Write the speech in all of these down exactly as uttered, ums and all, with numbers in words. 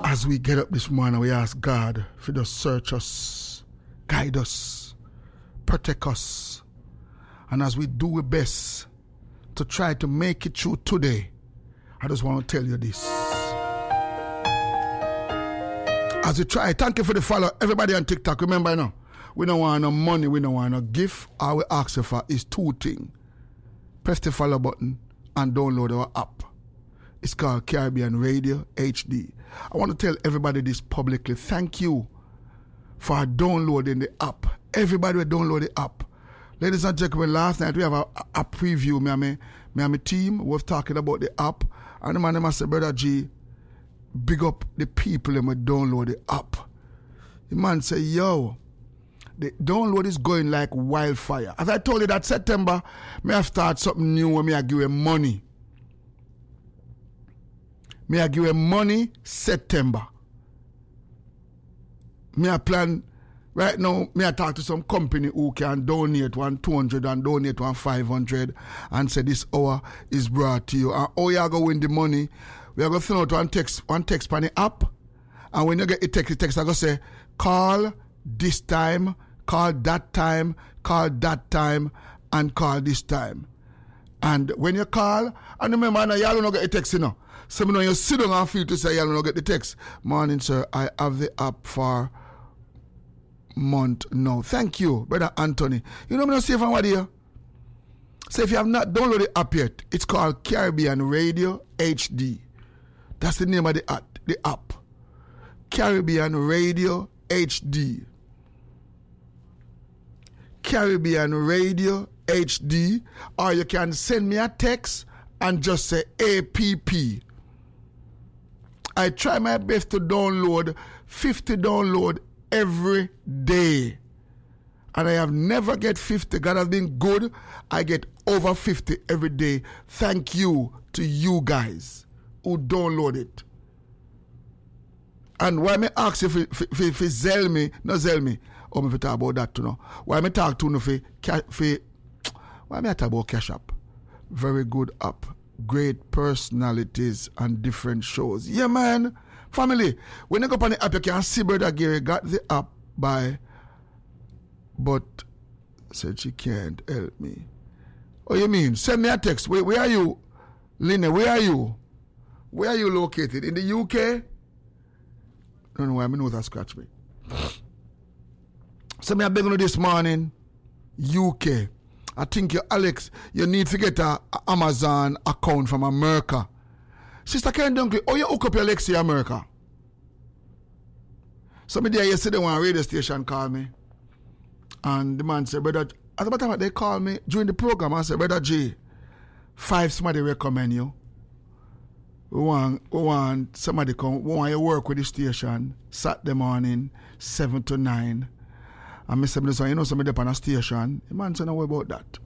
As we get up this morning, we ask God for to search us, guide us, protect us. And as we do our best to try to make it through today, I just want to tell you this. As we try, thank you for the follow. Everybody on TikTok, remember you know, we don't want no money, we don't want no gift. All we ask you for is two things. Press the follow button and download our app. It's called Caribbean Radio H D. I want to tell everybody this publicly. Thank you for downloading the app. Everybody will download the app. Ladies and gentlemen, last night we have a, a preview. Me and me, me and my team was talking about the app. And the man them say, Brother G, big up the people that will download the app. The man say, yo, the download is going like wildfire. As I told you that September, me have start something new where me I give you money. Me I give you money September. Me I plan, right now, me I talk to some company who can donate one two hundred and donate one five hundred and say this hour is brought to you. And how you are going to win the money, we are going to send out one text, one text on the app. And when you get the text, the text I going to say, call this time, call that time, call that time, and call this time. And when you call, and remember, now, y'all don't get the text, you know. So, you know, you sit down and feel to say, y'all don't get the text. Morning, sir, I have the app for month now. Thank you, Brother Anthony. You know, I'm going to say from what here? So, if you have not downloaded the app yet, it's called Caribbean Radio H D. That's the name of the app. The app. Caribbean Radio H D. Caribbean Radio H D, or you can send me a text and just say A P P. I try my best to download fifty download every day. And I have never get fifty. God has been good. I get over fifty every day. Thank you to you guys who download it. And why me ask you if if if Zell me, not Zell me. Oh, me talk about that too now. Why me talk to you for for why me talk about Cash App? Very good app. Great personalities and different shows. Yeah, man. Family, when you go on the app, you can see Brother Gary got the app by, but said she can't help me. Oh, you mean? Send me a text. Where, where are you? Lina, where are you? Where are you located? In the U K? No, no, I mean, that scratch me. So, me I beg you this morning, U K. I think you, Alex, you need to get a, a Amazon account from America. Sister Karen Dunkley, oh, you hook up your Lexi America. So me there yesterday when a radio station called me. And the man said, Brother, as a matter of fact, they called me during the program and said, Brother G, five somebody recommend you. We want, we want somebody come, we want you work with the station Saturday morning, seven to nine. And I said, you know somebody up on a station. The man said, no worry about that.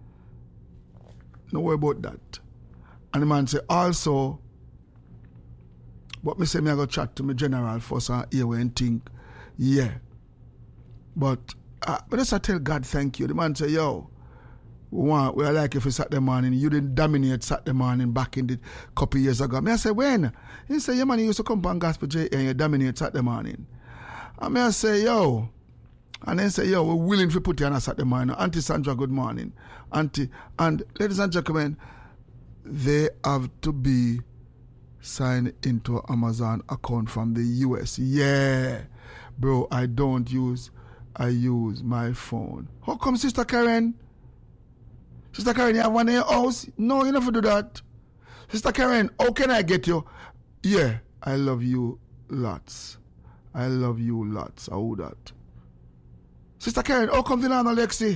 No worry about that. And the man said, also, but me say me I go chat to my general first and hear and think, yeah. But uh, but just I tell God thank you. The man say, yo, we want we like if it's Saturday morning. You didn't dominate Saturday morning back in the couple years ago. Me I say, when? He say, yeah man, you used to come on Gospel J and you dominate Saturday morning. And me I say, yo. And then say, yo, we're willing to put you on a Saturday morning. Auntie Sandra, good morning. Auntie, and ladies and gentlemen, they have to be signed into an Amazon account from the U S. Yeah. Bro, I don't use, I use my phone. How come, Sister Karen? Sister Karen, you have one in your house? No, you never do that. Sister Karen, how can I get you? Yeah, I love you lots. I love you lots. I would that. Sister Karen, how come the land Alexi?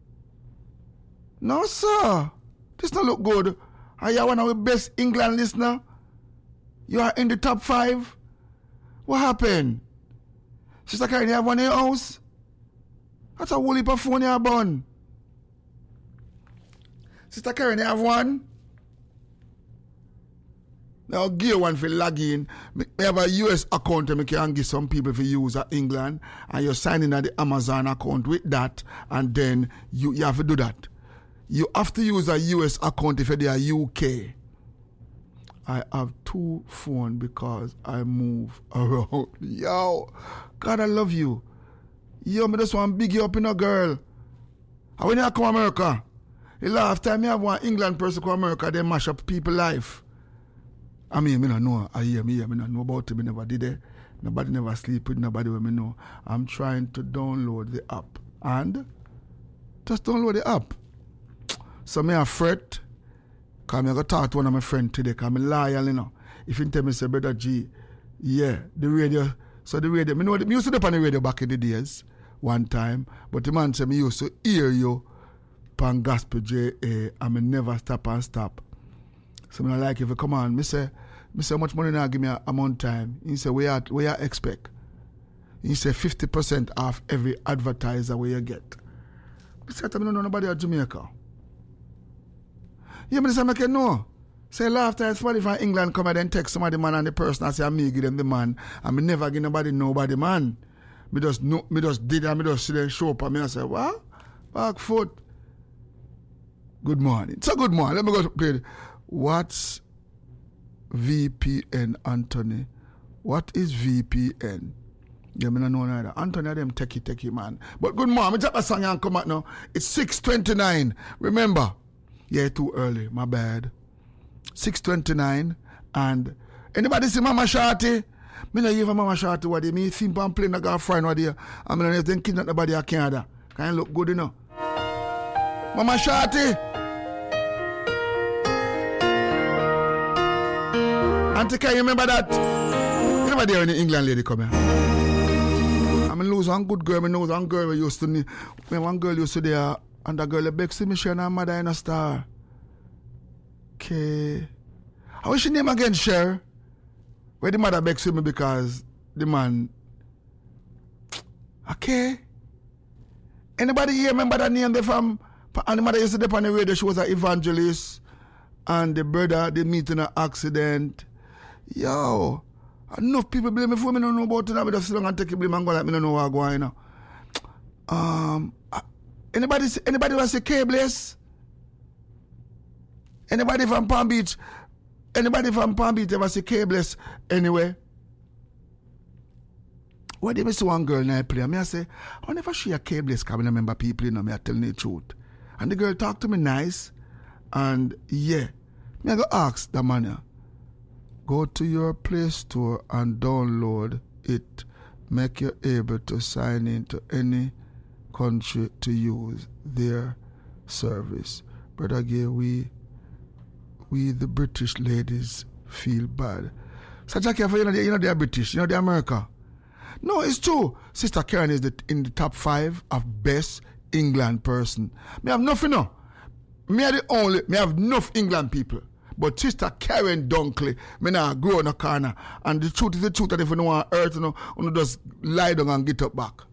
No, sir. This don't look good. Are you one of the best England listener? You are in the top five? What happened? Sister Karen, you have one in your house? That's a whole heap of phone you have bun. Sister Karen, you have one? Now give one for logging. I have a U S account and I can give some people for use at England, and you're signing at the Amazon account with that, and then you, you have to do that. You have to use a U S account if you're U K. I have two phones because I move around. Yo, God, I love you. Yo, me just want to big you up in a girl. And when you come to America, the last time you have one England person come to America, they mash up people's life. I mean, I don't know. I hear me, I don't know about it. I never did it. Nobody never sleep with nobody when me know. I'm trying to download the app. And just download the app. So me a fret. Because I'm going to talk to one of my friends today. Because I'm loyal, you know. If you tell me, say, Brother G, yeah, the radio. So the radio, me know, me used to be on the radio back in the days, one time. But the man said, me used to hear you on Gospel J A, and me never stop and stop. So me like, if you come on, me say, me say, how much money now give me a, a month time? He say, where you, where you expect? He say, fifty percent off every advertiser where you get. I said, I don't know nobody at Jamaica. Yeah, but I make it know. Say, last time somebody from England come and then text somebody man and the person I say, I'm me give them the man. And me never give nobody nobody man. Me just know, me just did and me just see them show up and me I say, what? Back foot. Good morning. So good morning. Let me go to play. What's V P N, Anthony? What is V P N? Yeah, me don't know neither. Anthony, them techie techie man. But good morning. Me drop a song and come out now. It's six twenty-nine. Remember. Yeah, too early. My bad. six twenty-nine. And anybody see Mama Shorty? Me not even Mama Shorty what they me think I'm playing a girlfriend what they. I mean if they kidnap nobody I Canada. Can you look good enough? Mama Shorty. Auntie, can you remember that? You never there when the England lady come here. I mean lose one good girl, I know one girl we used to need. One girl used to there. And the girl begs me, she and her mother in a star. Okay. How was she name again, Cher? Where the mother begs me because the man. Okay. Anybody here remember that name they from? And the mother used to be on the radio, she was an evangelist. And the brother, they meet in an accident. Yo. Enough people blame me for me, don't know about it. I just sit down and take a blame and go like me don't know what going on. Um. Anybody anybody was a K-Blaze? Anybody from Palm Beach? Anybody from Palm Beach ever see K-Blaze anyway? What did I see one girl now play? I say, I never see a K-Blaze because I remember people, you know, me I telling the truth. And the girl talked to me nice. And yeah, me I go ask the man, go to your Play Store and download it. Make you able to sign into any country to use their service. Brother Gay, we we the British ladies feel bad. So Jackie, you know, they, you know they're British, you know they're America. No, it's true. Sister Karen is the, in the top five of best England person. Me have nothing no. Me are the only, me have enough England people. But Sister Karen Dunkley, me now grow in a corner. And the truth is the truth that if you don't want to hurt, you know, you just lie down and get up back.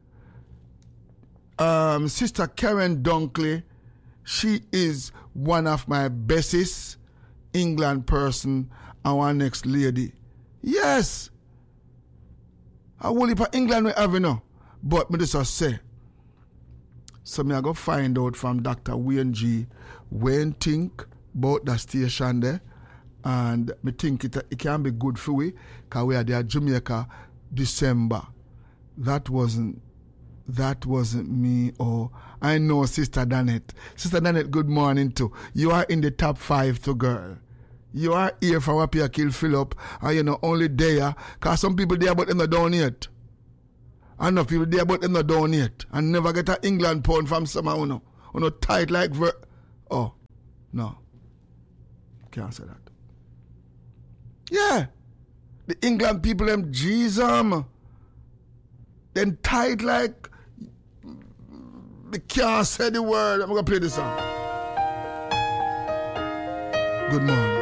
Um, Sister Karen Dunkley, she is one of my bestest England person and our next lady. Yes. I will leave England we have, you know. But me just say. So me I go find out from Doctor Wayne G. Wayne think about the station there. And me think it, it can be good for we. Because we are there Jamaica December. That wasn't That wasn't me. Oh, I know Sister Danette. Sister Danette, good morning too. You are in the top five too, girl. You are here for what you kill Philip. And you know, only there. Because some people there but them not down yet. And enough people there but them not down yet. And never get an England pound from someone. You know, you know tight like ver. Oh, no. Can't say that. Yeah. The England people, them Jesus. Then tight like. They can't say the word. I'm going to play this song. Good morning.